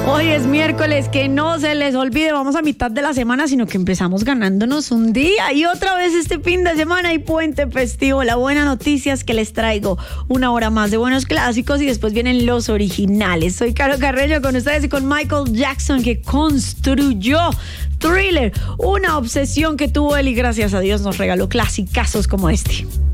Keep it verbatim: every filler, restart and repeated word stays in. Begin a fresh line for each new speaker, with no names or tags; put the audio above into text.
Hoy es miércoles, que no se les olvide, vamos a mitad de la semana, sino que empezamos ganándonos un día y otra vez este fin de semana y puente festivo. La buena noticia es que les traigo una hora más de buenos clásicos y después vienen los originales. Soy Caro Carreño con ustedes y con Michael Jackson, que construyó Thriller, una obsesión que tuvo él y gracias a Dios nos regaló clasicazos como este.